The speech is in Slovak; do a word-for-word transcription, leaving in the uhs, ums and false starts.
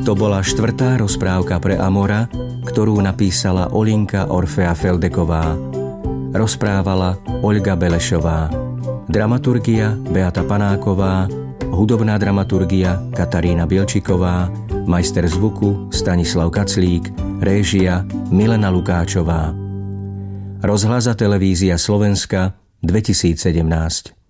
To bola štvrtá rozprávka pre Amora, ktorú napísala Olinka Orfea Feldeková. Rozprávala Oľga Belešová. Dramaturgia Beata Panáková, hudobná dramaturgia Katarína Bielčiková, majster zvuku Stanislav Kaclík, réžia Milena Lukáčová. Rozhlas a televízia Slovenska dvetisícsedemnásť.